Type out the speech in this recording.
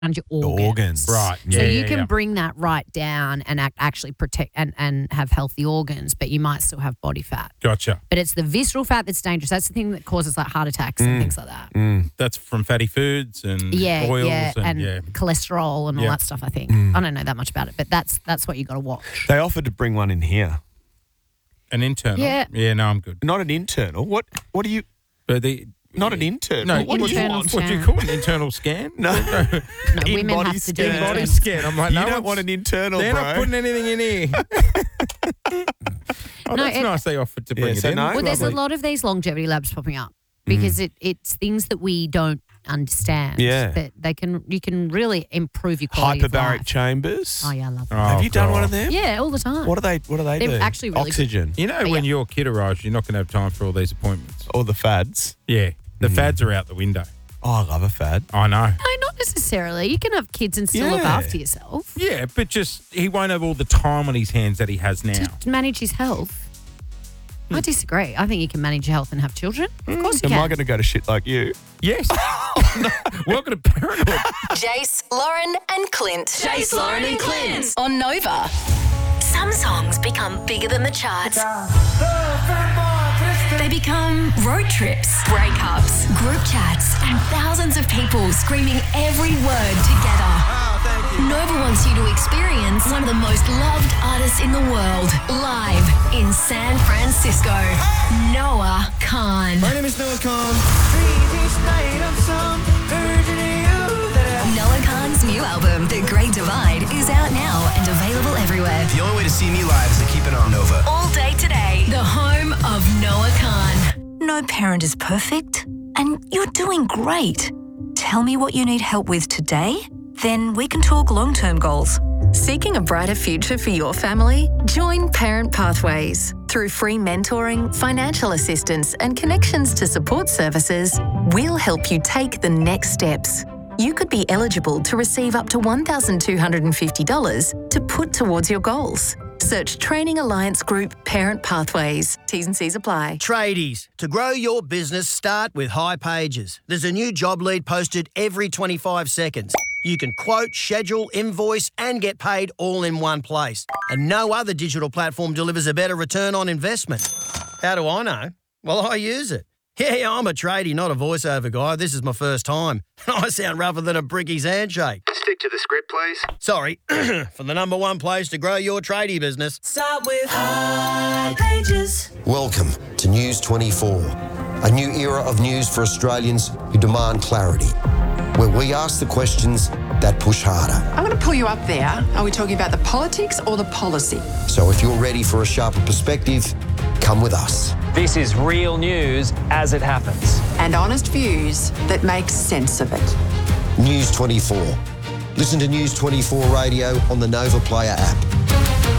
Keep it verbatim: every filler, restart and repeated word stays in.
around your organs. The organs. Right. So Yeah, you yeah, can yeah. bring that right down and act, actually protect and, and have healthy organs, but you might still have body fat. Gotcha. But it's the visceral fat that's dangerous. That's the thing that causes like heart attacks and things like that. Mm. That's from fatty foods and Yeah, oils yeah, and, and yeah. cholesterol and all Yeah. that stuff. I think I don't know that much about it, but that's that's what you got to watch. They offered to bring one in here. An internal. Yeah. Yeah, no, I'm good. Not an internal. What What do you... But the Not an internal. No, what do you internal want? what do you call it? An internal scan? No. No, In women body have to do scan. it. Body scan. I'm like, You no don't one's- want an internal, They're bro. not putting anything in here. oh, No, that's it- nice they offered to bring Yeah, it so in. no? Well, there's a Lovely. lot of these longevity labs popping up because it, it's things that we don't understand. Yeah. That they can you can really improve your quality of Hyperbaric life. chambers. Oh yeah, I love that. Oh, Have you done God. one of them? Yeah, all the time. What do they What do they They're do? actually really good. Oxygen You know, But when yeah. your kid arrives, you're not going to have time for all these appointments. or the fads? Yeah. The fads are out the window. Oh, I love a fad. I know. No, not necessarily. You can have kids and still look Yeah. after yourself Yeah, but just he won't have all the time on his hands that he has now. to manage his health. I disagree. I think you can manage your health and have children. Of course you Am I can. going to go to shit like you? Yes. Welcome to parenthood. Jace, Lauren, and Clint. Jace, Lauren, and Clint on Nova. Some songs become bigger than the charts. They become road trips, breakups, group chats, and thousands of people screaming every word together. Nova wants you to experience one of the most loved artists in the world live in San Francisco. Noah Khan. My name is Noah Khan. Noah Khan's new album, The Great Divide, is out now and available everywhere. The only way to see me live is to keep it on Nova. All day today, the home of Noah Khan. No parent is perfect, and you're doing great. Tell me what you need help with today, then we can talk long-term goals. Seeking a brighter future for your family? Join Parent Pathways. Through free mentoring, financial assistance, and connections to support services, we'll help you take the next steps. You could be eligible to receive up to one thousand two hundred fifty dollars to put towards your goals. Search Training Alliance Group Parent Pathways. T's and C's apply. Tradies, to grow your business, start with High Pages. There's a new job lead posted every twenty-five seconds. You can quote, schedule, invoice, and get paid all in one place. And no other digital platform delivers a better return on investment. How do I know? Well, I use it. Yeah, I'm a tradie, not a voiceover guy. This is my first time. I sound rougher than a bricky's handshake. Stick to the script, please. Sorry, for the number one place to grow your tradie business. Start with High Pages. Welcome to News twenty-four, a new era of news for Australians who demand clarity, where we ask the questions that push harder. I'm going to pull you up there. Are we talking about the politics or the policy? So if you're ready for a sharper perspective, come with us. This is real news as it happens. And honest views that make sense of it. News twenty-four. Listen to News twenty-four Radio on the Nova Player app.